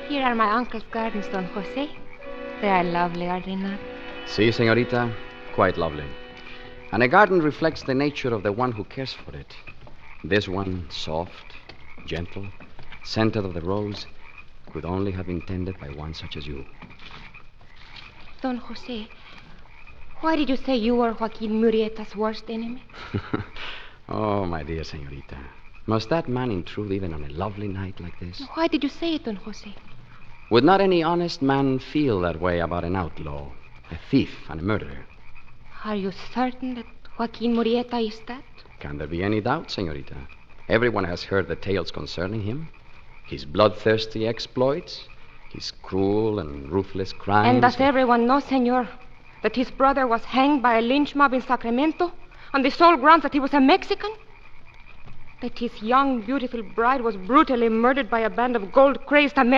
Here are my uncle's gardens, Don Jose. They are lovely, are they not? Si, señorita. Quite lovely. And a garden reflects the nature of the one who cares for it. This one, soft, gentle, scented of the rose, could only have been tended by one such as you. Don Jose, why did you say you were Joaquin Murrieta's worst enemy? Oh, my dear señorita. Must that man intrude even on a lovely night like this? Why did you say it, Don Jose? Would not any honest man feel that way about an outlaw, a thief, and a murderer? Are you certain that Joaquin Murrieta is that? Can there be any doubt, señorita? Everyone has heard the tales concerning him. His bloodthirsty exploits, his cruel and ruthless crimes. And does everyone know, senor, that his brother was hanged by a lynch mob in Sacramento on the sole grounds that he was a Mexican? That his young, beautiful bride was brutally murdered by a band of gold-crazed Americans?